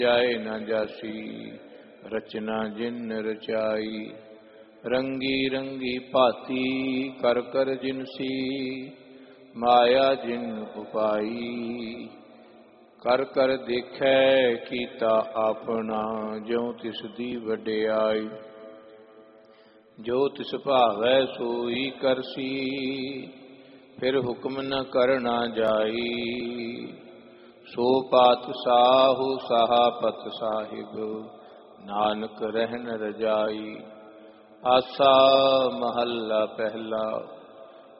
ਜਾਏ ਨਾ ਜਾਸੀ ਰਚਨਾ ਜਿਨ ਰਚਾਈ। ਰੰਗੀ ਰੰਗੀ ਭਾਤੀ ਕਰ ਕਰ ਜਿਨਸੀ ਮਾਇਆ ਜਿਨ ਉਪਾਈ। ਕਰ ਕਰ ਦੇਖੈ ਕੀਤਾ ਆਪਣਾ ਜਿਉ ਤਿਸ ਦੀ ਵਡਿਆਈ। ਜੋ ਤਿਸ ਭਾਵੈ ਸੋਈ ਕਰਸੀ ਫਿਰ ਹੁਕਮ ਨ ਕਰਨਾ ਜਾਈ। ਸੋ ਪਾਤ ਸਾਹੂ ਸਾਹਾ ਪਤ ਸਾਹਿਬ ਨਾਨਕ ਰਹਿਨ ਰਜਾਈ। ਆਸਾ ਮਹੱਲਾ ਪਹਿਲਾ।